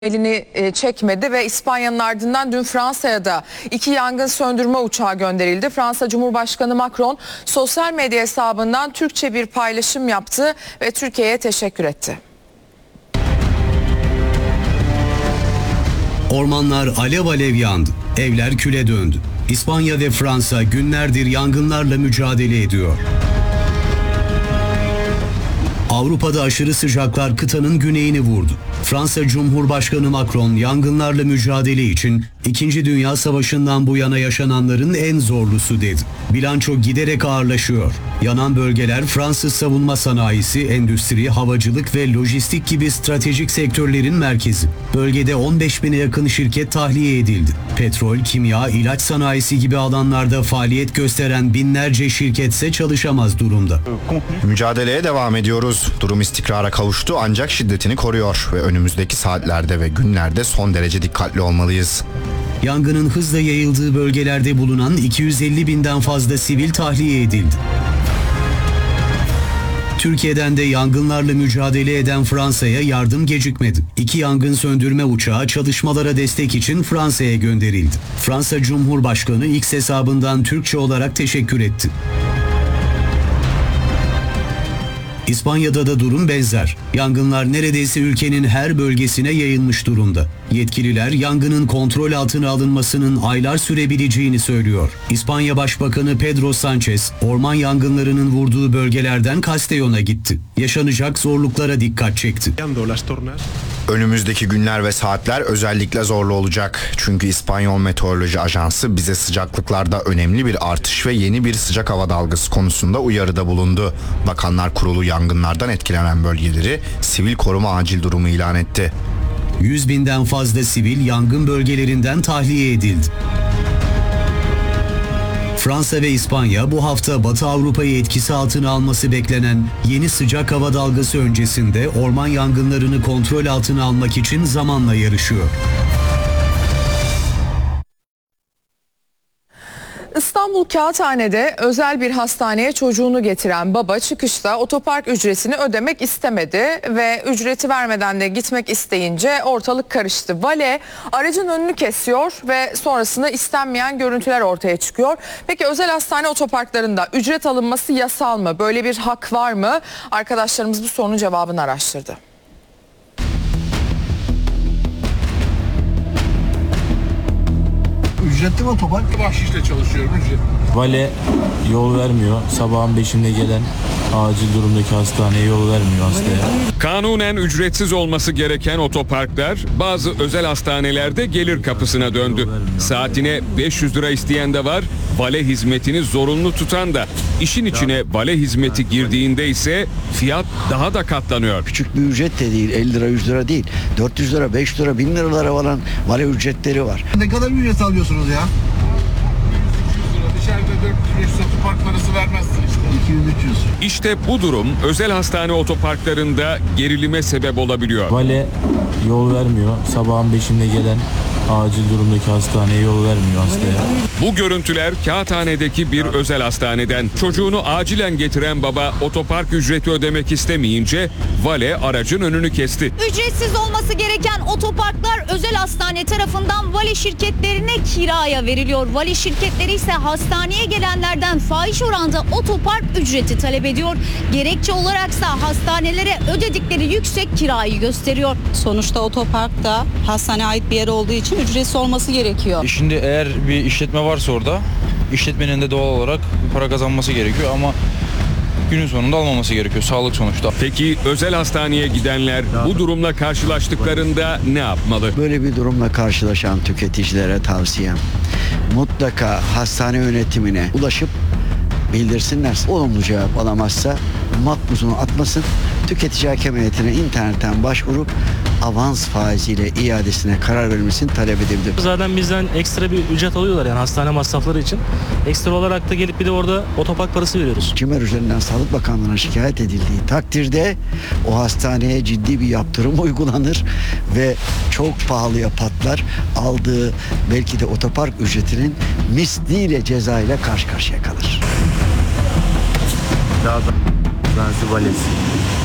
elini çekmedi ve İspanya'nın ardından dün Fransa'ya da 2 yangın söndürme uçağı gönderildi. Fransa Cumhurbaşkanı Macron sosyal medya hesabından Türkçe bir paylaşım yaptı ve Türkiye'ye teşekkür etti. Ormanlar alev alev yandı, evler küle döndü. İspanya ve Fransa günlerdir yangınlarla mücadele ediyor. Avrupa'da aşırı sıcaklar kıtanın güneyini vurdu. Fransa Cumhurbaşkanı Macron yangınlarla mücadele için 2. Dünya Savaşı'ndan bu yana yaşananların en zorlusu dedi. Bilanço giderek ağırlaşıyor. Yanan bölgeler Fransız savunma sanayisi, endüstri, havacılık ve lojistik gibi stratejik sektörlerin merkezi. Bölgede 15.000'e yakın şirket tahliye edildi. Petrol, kimya, ilaç sanayisi gibi alanlarda faaliyet gösteren binlerce şirketse çalışamaz durumda. Mücadeleye devam ediyoruz. Durum istikrara kavuştu ancak şiddetini koruyor ve önümüzdeki saatlerde ve günlerde son derece dikkatli olmalıyız. Yangının hızla yayıldığı bölgelerde bulunan 250.000'den fazla sivil tahliye edildi. Türkiye'den de yangınlarla mücadele eden Fransa'ya yardım gecikmedi. 2 yangın söndürme uçağı çalışmalara destek için Fransa'ya gönderildi. Fransa Cumhurbaşkanı X hesabından Türkçe olarak teşekkür etti. İspanya'da da durum benzer. Yangınlar neredeyse ülkenin her bölgesine yayılmış durumda. Yetkililer yangının kontrol altına alınmasının aylar sürebileceğini söylüyor. İspanya Başbakanı Pedro Sanchez, orman yangınlarının vurduğu bölgelerden Castellón'a gitti. Yaşanacak zorluklara dikkat çekti. Önümüzdeki günler ve saatler özellikle zorlu olacak. Çünkü İspanyol Meteoroloji Ajansı bize sıcaklıklarda önemli bir artış ve yeni bir sıcak hava dalgası konusunda uyarıda bulundu. Bakanlar Kurulu yangınlardan etkilenen bölgeleri sivil koruma acil durumu ilan etti. 100.000'den fazla sivil yangın bölgelerinden tahliye edildi. Fransa ve İspanya bu hafta Batı Avrupa'yı etkisi altına alması beklenen yeni sıcak hava dalgası öncesinde orman yangınlarını kontrol altına almak için zamanla yarışıyor. İstanbul Kağıthane'de özel bir hastaneye çocuğunu getiren baba çıkışta otopark ücretini ödemek istemedi ve ücreti vermeden de gitmek isteyince ortalık karıştı. Vale aracın önünü kesiyor ve sonrasında istenmeyen görüntüler ortaya çıkıyor. Peki özel hastane otoparklarında ücret alınması yasal mı? Böyle bir hak var mı? Arkadaşlarımız bu sorunun cevabını araştırdı. Ücretli mi otopark? Bahşişle çalışıyorum, ücretli. Vale yol vermiyor. Sabahın 5'inde gelen acil durumdaki hastaneye yol vermiyor hastaya. Kanunen ücretsiz olması gereken otoparklar bazı özel hastanelerde gelir kapısına döndü. Saatine 500 lira isteyen de var, vale hizmetini zorunlu tutan da. İşin içine vale hizmeti girdiğinde ise fiyat daha da katlanıyor. Küçük bir ücret de değil, 50 lira 100 lira değil. 400 lira 500 lira 1000 liralara varan vale ücretleri var. Ne kadar ücret alıyorsunuz ya? 300 lira, dışarıda 400-500 otopark parası vermezsin işte. 200-300. İşte bu durum özel hastane otoparklarında gerilime sebep olabiliyor. Vale yol vermiyor. Sabahın 5'inde gelen acil durumdaki hastaneye yol vermiyor hastaya. Bu görüntüler Kağıthane'deki bir özel hastaneden. Çocuğunu acilen getiren baba otopark ücreti ödemek istemeyince vale aracın önünü kesti. Ücretsiz olması gereken otoparklar özel hastane tarafından vale şirketlerine kiraya veriliyor. Vale şirketleri ise hastaneye gelenlerden fahiş oranda otopark ücreti talep ediyor. Gerekçe olaraksa hastanelere ödedikleri yüksek kirayı gösteriyor. Sonuçta otopark da hastaneye ait bir yer olduğu için ücretsiz olması gerekiyor. Şimdi eğer bir işletme varsa orada işletmenin de doğal olarak para kazanması gerekiyor ama günün sonunda almaması gerekiyor, sağlık sonuçta. Peki özel hastaneye gidenler bu durumla karşılaştıklarında ne yapmalı? Böyle bir durumla karşılaşan tüketicilere tavsiyem mutlaka hastane yönetimine ulaşıp bildirsinler. Olumlu cevap alamazsa makbuzunu atmasın. Tüketici hakem heyetine internetten başvurup avans faiziyle iadesine karar verilmesini talep edebilir. Zaten bizden ekstra bir ücret alıyorlar yani hastane masrafları için. Ekstra olarak da gelip bir de orada otopark parası veriyoruz. Cimer üzerinden Sağlık Bakanlığı'na şikayet edildiği takdirde o hastaneye ciddi bir yaptırım uygulanır ve çok pahalıya patlar. Aldığı belki de otopark ücretinin misliyle ceza ile karşı karşıya kalır. Zanzi Valesi.